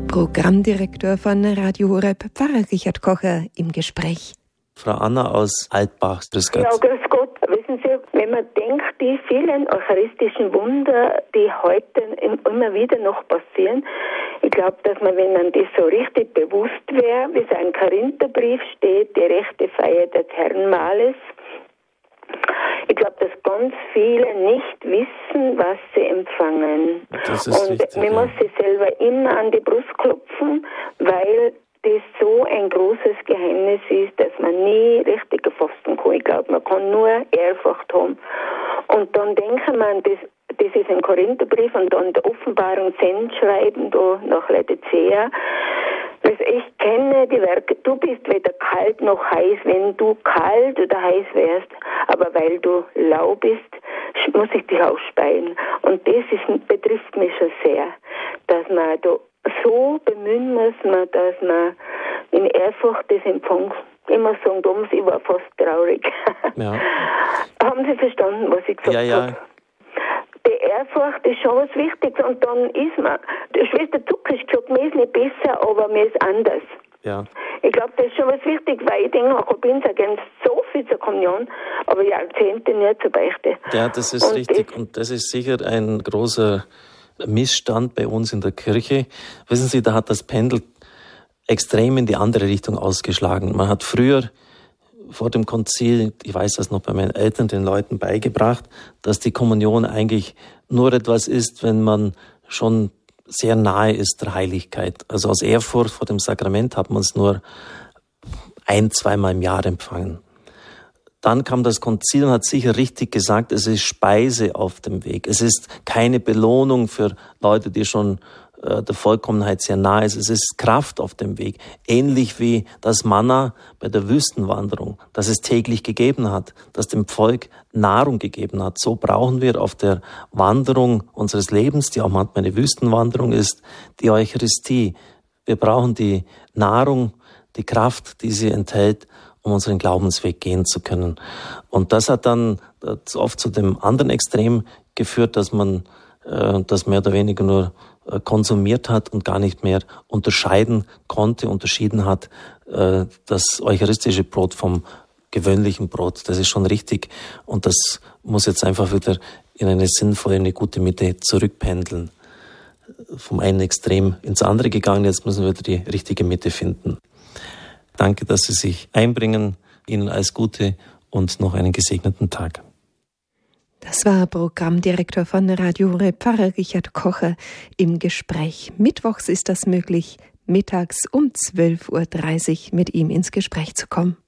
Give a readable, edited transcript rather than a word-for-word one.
Programmdirektor von Radio Horeb, Pfarrer Richard Kocher, im Gespräch. Frau Anna aus Altbach, grüß Gott. Ja, grüß Gott. Wissen Sie, wenn man denkt, die vielen eucharistischen Wunder, die heute immer wieder noch passieren, ich glaube, dass man, wenn man das so richtig bewusst wäre, wie es im Korintherbrief steht, die rechte Feier des Herrn Mahles, ich glaube, dass ganz viele nicht wissen, was sie empfangen. Das ist und richtig, man muss sich selber immer an die Brust klopfen, weil das so ein großes Geheimnis ist, dass man nie richtig erfassen kann. Ich glaube, man kann nur Ehrfurcht haben. Und dann denken man, das ist ein Korintherbrief und dann der Offenbarung 10 schreiben, da nach Laodicea. Also ich kenne die Werke, du bist weder kalt noch heiß. Wenn du kalt oder heiß wärst, aber weil du lau bist, muss ich dich ausspeien. Und das betrifft mich schon sehr, dass man da so bemühen muss, dass man in Ehrfurcht das empfängt. Ich muss sagen, ich war fast traurig. Ja. Haben Sie verstanden, was ich gesagt habe? Die Ehrfurcht ist schon was Wichtiges und dann ist man, die Schwester Zuckisch gesagt, mir ist nicht besser, aber mir ist anders. Ja. Ich glaube, das ist schon was Wichtiges, weil ich denke, ich bin so viel zur Kommunion, aber Jahrzehnte nicht zur Beichte. Ja, das ist richtig und das ist sicher ein großer Missstand bei uns in der Kirche. Wissen Sie, da hat das Pendel extrem in die andere Richtung ausgeschlagen. Man hat früher vor dem Konzil, ich weiß das noch bei meinen Eltern, den Leuten beigebracht, dass die Kommunion eigentlich nur etwas ist, wenn man schon sehr nahe ist der Heiligkeit. Also aus Ehrfurcht vor dem Sakrament hat man es nur 1-2 Mal im Jahr empfangen. Dann kam das Konzil und hat sicher richtig gesagt, es ist Speise auf dem Weg. Es ist keine Belohnung für Leute, die schon der Vollkommenheit sehr nahe ist. Es ist Kraft auf dem Weg. Ähnlich wie das Manna bei der Wüstenwanderung, das es täglich gegeben hat, das dem Volk Nahrung gegeben hat. So brauchen wir auf der Wanderung unseres Lebens, die auch manchmal eine Wüstenwanderung ist, die Eucharistie. Wir brauchen die Nahrung, die Kraft, die sie enthält, um unseren Glaubensweg gehen zu können. Und das hat dann oft zu dem anderen Extrem geführt, dass man das mehr oder weniger nur konsumiert hat und gar nicht mehr unterschieden hat, das eucharistische Brot vom gewöhnlichen Brot. Das ist schon richtig und das muss jetzt einfach wieder in eine sinnvolle, eine gute Mitte zurückpendeln. Vom einen Extrem ins andere gegangen, jetzt müssen wir wieder die richtige Mitte finden. Danke, dass Sie sich einbringen. Ihnen alles Gute und noch einen gesegneten Tag. Das war Programmdirektor von Radio Horeb, Pfarrer Richard Kocher, im Gespräch. Mittwochs ist das möglich, mittags um 12:30 Uhr mit ihm ins Gespräch zu kommen.